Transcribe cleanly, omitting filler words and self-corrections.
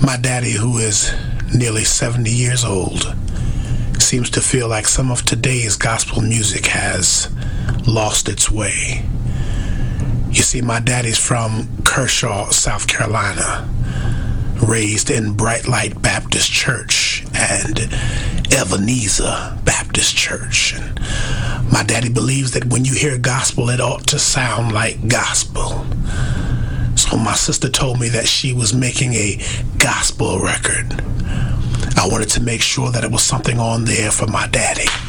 My daddy, who is nearly 70 years old, seems to feel like some of today's gospel music has lost its way. You see, my daddy's from Kershaw, South Carolina, raised in Bright Light Baptist Church and Ebenezer Baptist Church. And my daddy believes that when you hear gospel, it ought to sound like gospel. So my sister told me that she was making a gospel record. I wanted to make sure that it was something on there for my daddy.